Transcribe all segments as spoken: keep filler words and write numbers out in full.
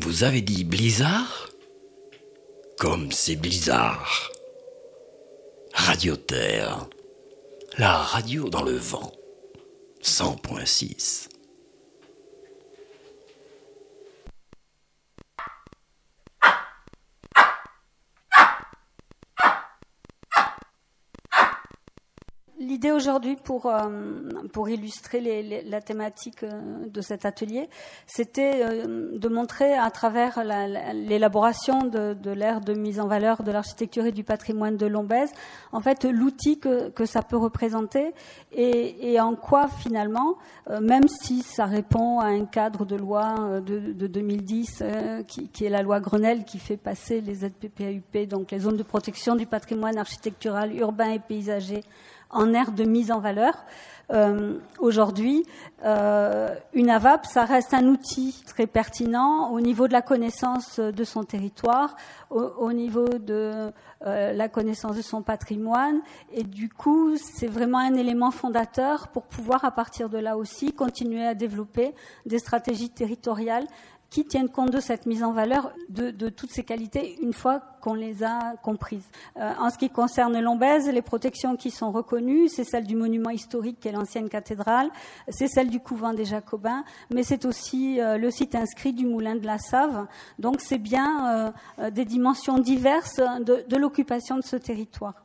vous avez dit blizzard? Comme c'est blizzard. Radio Terre, la radio dans le vent, cent point six. L'idée aujourd'hui, pour, euh, pour illustrer les, les, la thématique euh, de cet atelier, c'était euh, de montrer à travers la, la, l'élaboration de, de l'ère de mise en valeur de l'architecture et du patrimoine de Lombez, en fait, l'outil que, que ça peut représenter et, et en quoi, finalement, euh, même si ça répond à un cadre de loi de, de deux mille dix, euh, qui, qui est la loi Grenelle, qui fait passer les Z P P A U P, donc les zones de protection du patrimoine architectural, urbain et paysager, en ère de mise en valeur. Euh, aujourd'hui, euh, une A V A P, ça reste un outil très pertinent au niveau de la connaissance de son territoire, au, au niveau de euh, la connaissance de son patrimoine, et du coup, c'est vraiment un élément fondateur pour pouvoir, à partir de là aussi, continuer à développer des stratégies territoriales qui tiennent compte de cette mise en valeur de, de toutes ces qualités une fois qu'on les a comprises. Euh, en ce qui concerne Lombez, les protections qui sont reconnues, c'est celle du monument historique qui est l'ancienne cathédrale, c'est celle du couvent des Jacobins, mais c'est aussi euh, le site inscrit du moulin de la Save. Donc c'est bien euh, des dimensions diverses de, de l'occupation de ce territoire.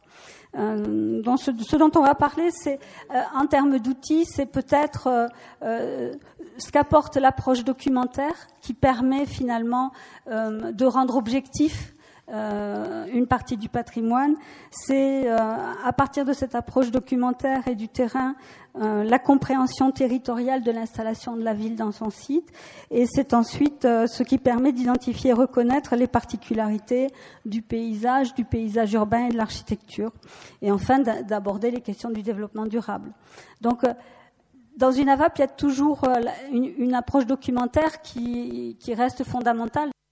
Euh, donc ce, ce dont on va parler, c'est euh, en termes d'outils, c'est peut-être euh, euh, ce qu'apporte l'approche documentaire, qui permet finalement euh, de rendre objectif euh, une partie du patrimoine. C'est euh, à partir de cette approche documentaire et du terrain, euh, la compréhension territoriale de l'installation de la ville dans son site, et c'est ensuite euh, ce qui permet d'identifier et reconnaître les particularités du paysage, du paysage urbain et de l'architecture, et enfin d'aborder les questions du développement durable. Donc euh, dans une A V A P, il y a toujours une, une approche documentaire qui, qui reste fondamentale.